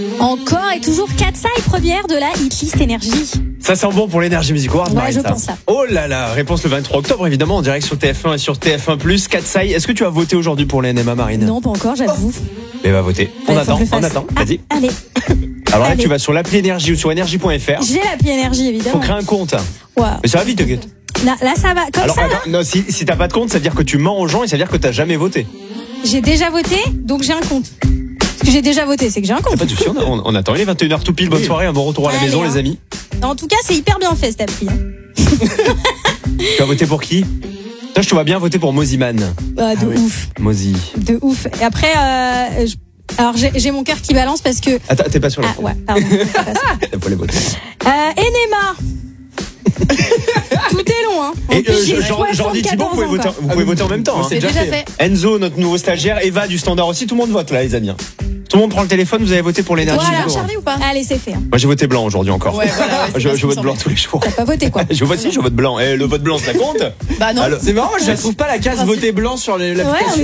Encore et toujours Katsai, première de la hitlist énergie. Ça sent bon pour l'énergie Music Award, Ouais, Marine, je ça. pense ça. Oh là là, réponse le 23 octobre, évidemment, en direct sur TF1 et sur TF1+. Katsai, est-ce que tu as voté aujourd'hui pour les NMA, Marine? Non, pas encore, j'avoue. Mais va voter. On Faut que je le fasse. attend, vas-y. Allez, Alors là, allez. tu vas sur l'appli Énergie ou sur énergie.fr. j'ai l'appli énergie, Faut évidemment. créer un compte. Ouais. Mais ça va vite, t'inquiète. Là, ça va. Comme Alors, ça, là, attends, non, si t'as pas de compte, ça veut dire que tu mens aux gens et ça veut dire que t'as jamais voté. j'ai déjà voté, donc j'ai un compte. Ce que j'ai déjà voté, c'est que j'ai un compte. Pas de souci, on attend. Il est 21h tout pile. Bonne soirée, un bon retour à la Allez, maison, hein. les amis. En tout cas, c'est hyper bien fait, cette appli. Tu vas voter pour qui? Toi, je te vois bien voter pour Moziman. De ouf. Mozi. De ouf. Et après, alors j'ai mon cœur qui balance parce que... Attends, t'es pas sur la. Ah ouais, pardon. T'as pas les voter. Enema. Tout est long, hein. En Et plus, j'ai Jordi Thibault, 74 vous ans, pouvez voter en même temps. Hein. C'est déjà fait. Enzo, notre nouveau stagiaire, Eva du Standard aussi, tout le monde vote là, les amis. Tout le monde prend le téléphone, vous avez voté pour l'énergie. Voilà, Music Award. Charlie ou pas? Allez, c'est fait. Hein. Moi j'ai voté blanc aujourd'hui encore. Ouais, voilà, ouais, je vote blanc tous les jours. T'as pas voté, quoi. Je vote blanc. Et le vote blanc, ça compte? Bah non. Alors- C'est marrant, je la trouve pas la case voter blanc sur l'application. Ouais,